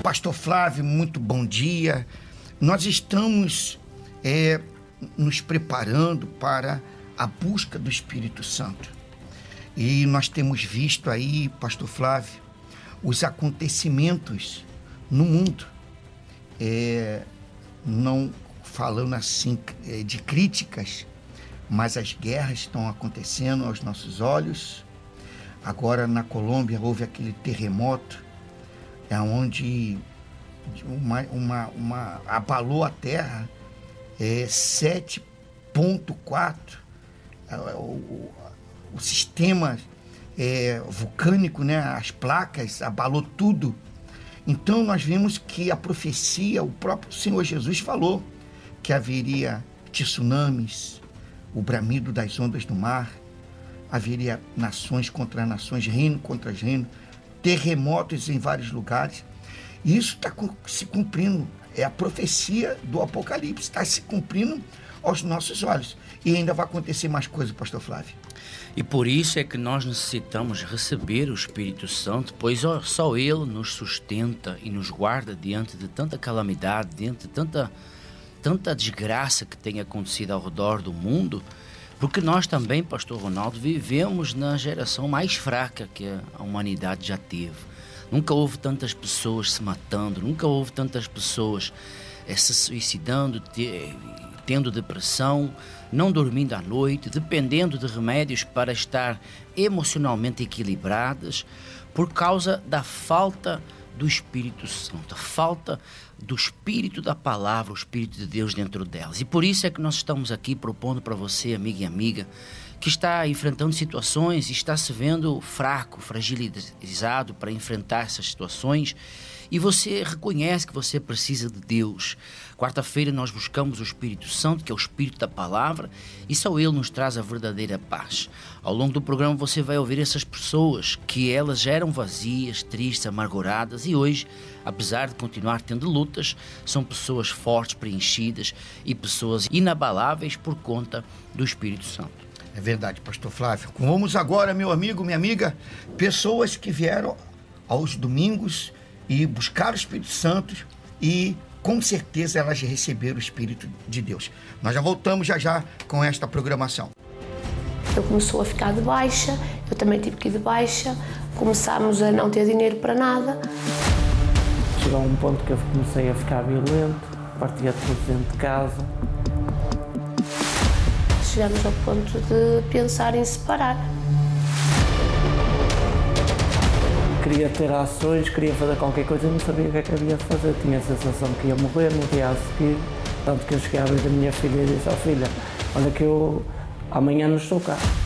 Pastor Flávio, muito bom dia. Nós estamos nos preparando para a busca do Espírito Santo. E nós temos visto aí, Pastor Flávio, os acontecimentos no mundo. Não falando assim de críticas, mas as guerras estão acontecendo aos nossos olhos. Agora na Colômbia houve aquele terremoto, onde abalou a terra, 7,4. O sistema vulcânico, né, as placas, abalou tudo. Então nós vimos que a profecia, o próprio Senhor Jesus falou que haveria tsunamis, o bramido das ondas do mar, haveria nações contra nações, reino contra reino, terremotos em vários lugares. E isso está se cumprindo, é a profecia do Apocalipse, está se cumprindo aos nossos olhos. E ainda vai acontecer mais coisas, Pastor Flávio. E por isso é que nós necessitamos receber o Espírito Santo, pois só Ele nos sustenta e nos guarda diante de tanta calamidade, diante de tanta desgraça que tem acontecido ao redor do mundo, porque nós também, Pastor Ronaldo, vivemos na geração mais fraca que a humanidade já teve. Nunca houve tantas pessoas se matando, nunca houve tantas pessoas se suicidando, tendo depressão, não dormindo à noite, dependendo de remédios para estar emocionalmente equilibradas, por causa da falta do Espírito Santo, a falta do Espírito da Palavra, o Espírito de Deus dentro delas. E por isso é que nós estamos aqui propondo para você, amiga e amiga, que está enfrentando situações e está se vendo fraco, fragilizado para enfrentar essas situações, e você reconhece que você precisa de Deus. Quarta-feira nós buscamos o Espírito Santo, que é o Espírito da Palavra, e só Ele nos traz a verdadeira paz. Ao longo do programa você vai ouvir essas pessoas que elas já eram vazias, tristes, amarguradas, e hoje, apesar de continuar tendo lutas, são pessoas fortes, preenchidas e pessoas inabaláveis por conta do Espírito Santo. É verdade, Pastor Flávio. Vamos agora, meu amigo, minha amiga, pessoas que vieram aos domingos e buscaram o Espírito Santo e com certeza elas receberam o Espírito de Deus. Nós já voltamos já com esta programação. Ele começou a ficar de baixa, eu também tive que ir de baixa, começámos a não ter dinheiro para nada. Chegou a um ponto que eu comecei a ficar violento, partia tudo dentro de casa. Chegamos ao ponto de pensar em separar. Queria ter ações, queria fazer qualquer coisa e não sabia o que é que havia de fazer. Tinha a sensação que ia morrer no dia a seguir. Tanto que eu cheguei à beira da minha filha e disse: "Ó filha, olha que eu amanhã não estou cá."